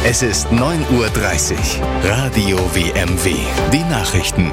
Es ist 9:30 Uhr. Radio WMW. Die Nachrichten.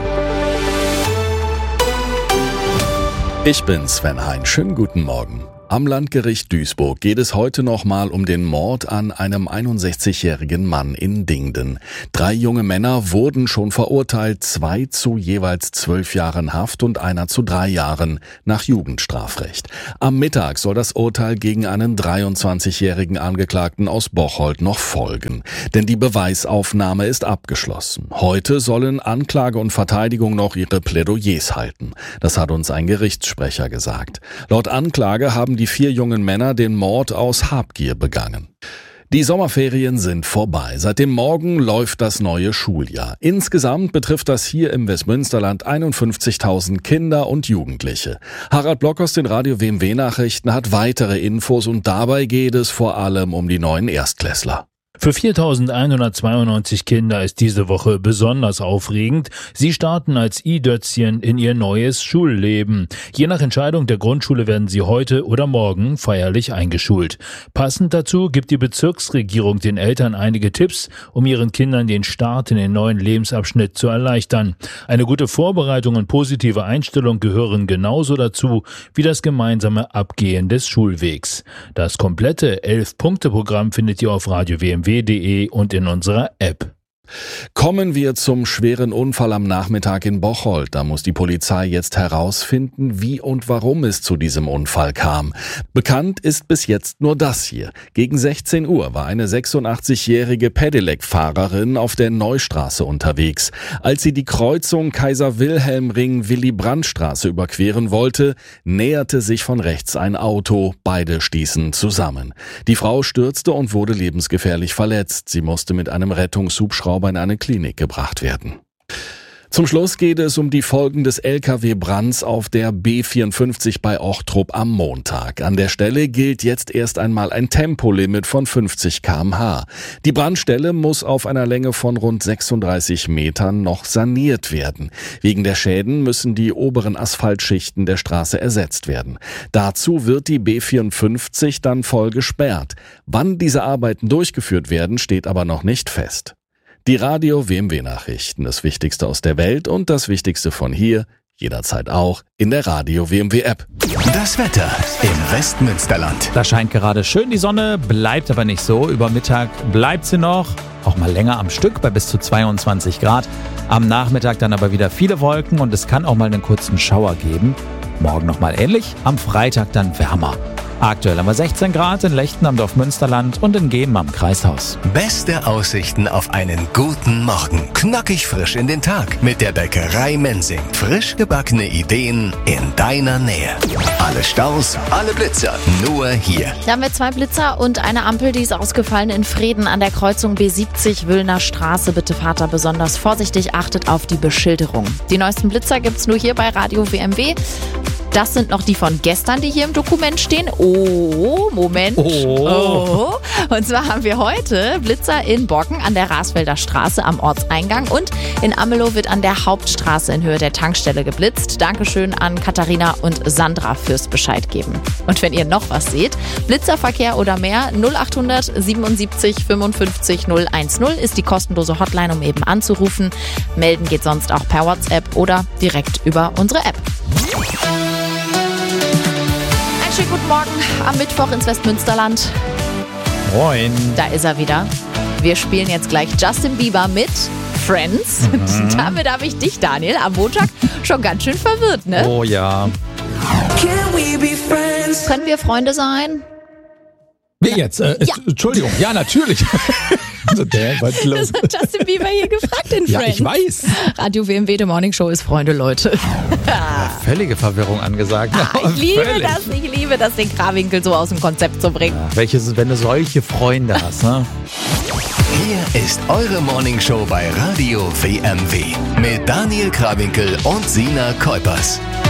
Ich bin Sven Hein. Schönen guten Morgen. Am Landgericht Duisburg geht es heute nochmal um den Mord an einem 61-jährigen Mann in Dingden. 3 junge Männer wurden schon verurteilt, 2 zu jeweils 12 Jahren Haft und einer zu 3 Jahren nach Jugendstrafrecht. Am Mittag soll das Urteil gegen einen 23-jährigen Angeklagten aus Bocholt noch folgen. Denn die Beweisaufnahme ist abgeschlossen. Heute sollen Anklage und Verteidigung noch ihre Plädoyers halten. Das hat uns ein Gerichtssprecher gesagt. Laut Anklage haben die 4 jungen Männer den Mord aus Habgier begangen. Die Sommerferien sind vorbei. Seit dem Morgen läuft das neue Schuljahr. Insgesamt betrifft das hier im Westmünsterland 51.000 Kinder und Jugendliche. Harald Block aus den Radio WMW Nachrichten hat weitere Infos und dabei geht es vor allem um die neuen Erstklässler. Für 4.192 Kinder ist diese Woche besonders aufregend. Sie starten als i-Dötzchen in ihr neues Schulleben. Je nach Entscheidung der Grundschule werden sie heute oder morgen feierlich eingeschult. Passend dazu gibt die Bezirksregierung den Eltern einige Tipps, um ihren Kindern den Start in den neuen Lebensabschnitt zu erleichtern. Eine gute Vorbereitung und positive Einstellung gehören genauso dazu wie das gemeinsame Abgehen des Schulwegs. Das komplette 11-Punkte-Programm findet ihr auf Radio WMW und in unserer App. Kommen wir zum schweren Unfall am Nachmittag in Bocholt. Da muss die Polizei jetzt herausfinden, wie und warum es zu diesem Unfall kam. Bekannt ist bis jetzt nur das hier. Gegen 16 Uhr war eine 86-jährige Pedelec-Fahrerin auf der Neustraße unterwegs. Als sie die Kreuzung Kaiser-Wilhelm-Ring-Willy-Brandt-Straße überqueren wollte, näherte sich von rechts ein Auto. Beide stießen zusammen. Die Frau stürzte und wurde lebensgefährlich verletzt. Sie musste mit einem Rettungshubschrauber in eine Klinik gebracht werden. Zum Schluss geht es um die Folgen des Lkw-Brands auf der B54 bei Ochtrup am Montag. An der Stelle gilt jetzt erst einmal ein Tempolimit von 50 km/h. Die Brandstelle muss auf einer Länge von rund 36 Metern noch saniert werden. Wegen der Schäden müssen die oberen Asphaltschichten der Straße ersetzt werden. Dazu wird die B54 dann voll gesperrt. Wann diese Arbeiten durchgeführt werden, steht aber noch nicht fest. Die Radio WMW Nachrichten, das Wichtigste aus der Welt und das Wichtigste von hier, jederzeit auch in der Radio WMW App. Das Wetter im Westmünsterland. Da scheint gerade schön die Sonne, bleibt aber nicht so. Über Mittag bleibt sie noch, auch mal länger am Stück bei bis zu 22 Grad. Am Nachmittag dann aber wieder viele Wolken und es kann auch mal einen kurzen Schauer geben. Morgen nochmal ähnlich, am Freitag dann wärmer. Aktuell haben wir 16 Grad in Lechten am Dorf Münsterland und in Gehmen am Kreishaus. Beste Aussichten auf einen guten Morgen. Knackig frisch in den Tag mit der Bäckerei Mensing. Frisch gebackene Ideen in deiner Nähe. Alle Staus, alle Blitzer, nur hier. Da haben wir 2 Blitzer und eine Ampel, die ist ausgefallen in Vreden an der Kreuzung B70 Wüllner Straße. Bitte fahrt da besonders vorsichtig, achtet auf die Beschilderung. Die neuesten Blitzer gibt's nur hier bei Radio WMW. Das sind noch die von gestern, die hier im Dokument stehen. Oh, Moment. Oh. Und zwar haben wir heute Blitzer in Borken an der Rasfelder Straße am Ortseingang und in Amelow wird an der Hauptstraße in Höhe der Tankstelle geblitzt. Dankeschön an Katharina und Sandra fürs Bescheid geben. Und wenn ihr noch was seht, Blitzerverkehr oder mehr, 0800 77 55 010 ist die kostenlose Hotline, um eben anzurufen. Melden geht sonst auch per WhatsApp oder direkt über unsere App. Schönen guten Morgen am Mittwoch ins Westmünsterland. Moin. Da ist er wieder. Wir spielen jetzt gleich Justin Bieber mit Friends. Damit habe ich dich, Daniel, am Montag schon ganz schön verwirrt, ne? Oh ja. Können wir Freunde sein? Wie jetzt? Entschuldigung, ja, natürlich. Also der war Das hat Justin Bieber hier gefragt in Friends. Ja, ich weiß. Radio WMW, der Morning Show ist Freunde, Leute. Völlige Verwirrung angesagt. Ich liebe das, den Krawinkel so aus dem Konzept zu bringen. Ja, welches, wenn du solche Freunde hast, ne? Hier ist eure Morning Show bei Radio WMW mit Daniel Krawinkel und Sina Kuipers.